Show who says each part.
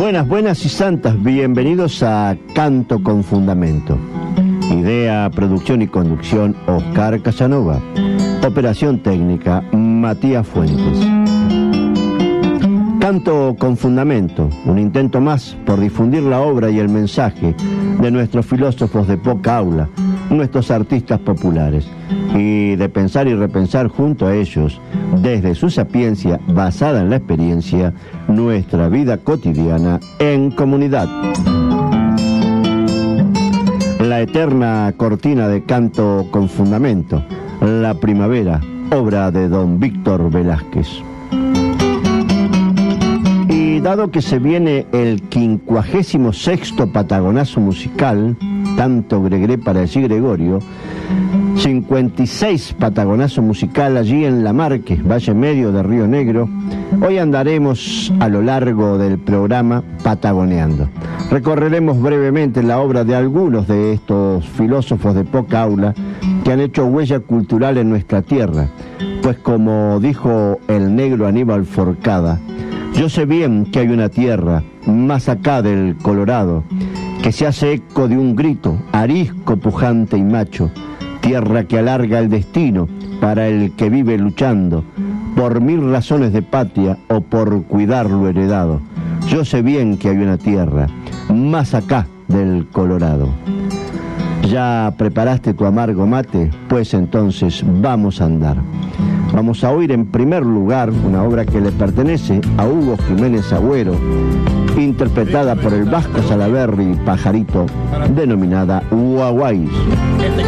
Speaker 1: Buenas y santas, bienvenidos a Canto con Fundamento. Idea, producción y conducción, Oscar Casanova. Operación técnica, Matías Fuentes. Canto con Fundamento, un intento más por difundir la obra y el mensaje de nuestros filósofos de poca aula, nuestros artistas populares, y de pensar y repensar junto a ellos, desde su sapiencia basada en la experiencia, nuestra vida cotidiana en comunidad. La eterna cortina de Canto con Fundamento, La Primavera, obra de don Víctor Velázquez. Y dado que se viene el 56º patagonazo musical, tanto Gregré para decir Gregorio, 56 patagonazo musical allí en La Marque, Valle Medio de Río Negro, hoy andaremos a lo largo del programa patagoneando. Recorreremos brevemente la obra de algunos de estos filósofos de poca aula que han hecho huella cultural en nuestra tierra, pues como dijo el negro Aníbal Forcada, yo sé bien que hay una tierra más acá del Colorado que se hace eco de un grito arisco, pujante y macho, tierra que alarga el destino para el que vive luchando por 1000 razones de patria o por cuidar lo heredado. Yo sé bien que hay una tierra más acá del Colorado. ¿Ya preparaste tu amargo mate? Pues entonces vamos a andar. Vamos a oír en primer lugar una obra que le pertenece a Hugo Jiménez Agüero, interpretada por el Vasco Salaberry Pajarito, denominada Guaguáis.